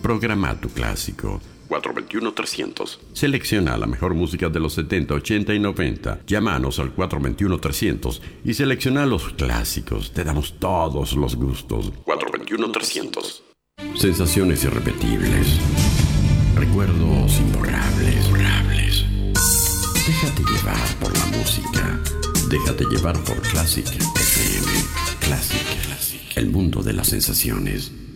Programa tu clásico. 421-300. Selecciona la mejor música de los 70, 80 y 90. Llámanos al 421-300 y selecciona los clásicos. Te damos todos los gustos. 421-300. Sensaciones irrepetibles. Recuerdos imborrables. Déjate llevar por la música. Déjate llevar por Classic FM. Classic. El mundo de las sensaciones.